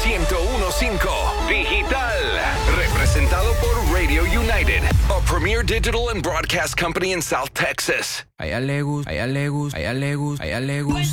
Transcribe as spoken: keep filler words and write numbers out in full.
ciento uno punto cinco Digital. Representado por Radio United, a premier digital and broadcast company in South Texas. A ella le gusta, a ella le gusta, a ella le gusta, a ella le gusta.